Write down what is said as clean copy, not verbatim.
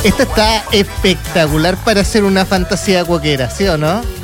Esta está espectacular para hacer una fantasía cualquiera, ¿sí o no?